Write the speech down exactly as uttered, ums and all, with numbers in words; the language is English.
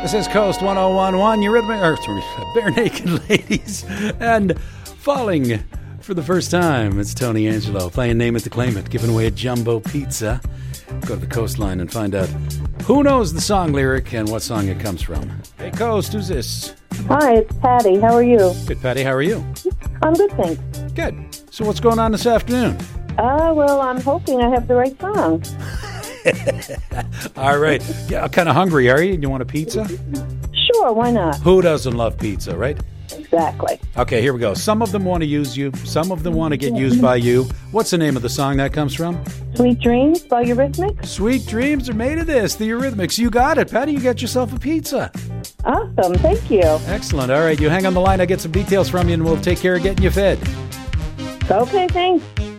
This is Coast one oh one one, Eurythmics, or Bare Naked Ladies, and Falling for the first time. It's Tony Angelo playing Name It to Claim It, giving away a jumbo pizza. Go to the Coastline and find out who knows the song lyric and what song it comes from. Hey, Coast, who's this? Hi, it's Patty. How are you? Good, Patty. How are you? I'm good, thanks. Good. So what's going on this afternoon? Uh, well, I'm hoping I have the right song. All right. Yeah, kind of hungry, are you? You want a pizza? Sure, why not? Who doesn't love pizza, right? Exactly. Okay, here we go. Some of them want to use you. Some of them want to get used by you. What's the name of the song that comes from? Sweet Dreams by Eurythmics. Sweet Dreams are made of this. The Eurythmics. You got it, Patty. You got yourself a pizza. Awesome. Thank you. Excellent. All right, you hang on the line. I'll get some details from you, and we'll take care of getting you fed. Okay, thanks.